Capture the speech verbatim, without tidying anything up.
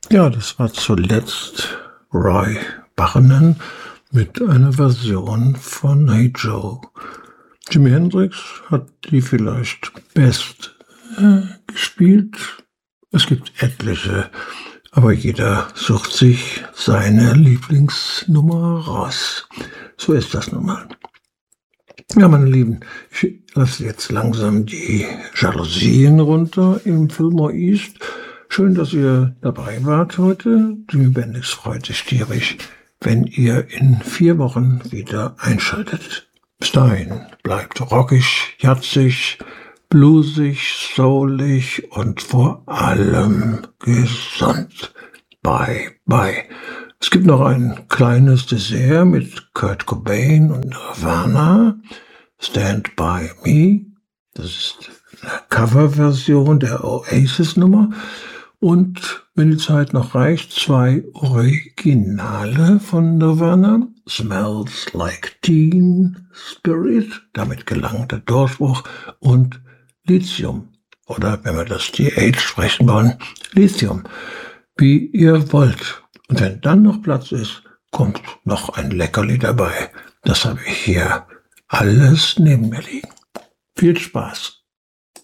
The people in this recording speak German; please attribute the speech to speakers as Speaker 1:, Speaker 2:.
Speaker 1: Ja, das war zuletzt Roy Barnan mit einer Version von Hey Joe. Jimi Hendrix hat die vielleicht best äh, gespielt. Es gibt etliche, aber jeder sucht sich seine Lieblingsnummer raus. So ist das nun mal. Ja, meine Lieben, ich lasse jetzt langsam die Jalousien runter im Fillmore East. Schön, dass ihr dabei wart heute. Jimi Bendix freut sich tierisch, wenn ihr in vier Wochen wieder einschaltet. Bis dahin bleibt rockig, jazzig, bluesig, soulig und vor allem gesund. Bye, bye. Es gibt noch ein kleines Dessert mit Kurt Cobain und Nirvana. Stand By Me. Das ist eine Coverversion der Oasis-Nummer. Und wenn die Zeit noch reicht, zwei Originale von Nirvana. Smells Like Teen Spirit, damit gelang der Durchbruch. Und Lithium, oder wenn wir das T H sprechen wollen, Lithium, wie ihr wollt. Und wenn dann noch Platz ist, kommt noch ein Leckerli dabei. Das habe ich hier alles neben mir liegen. Viel Spaß!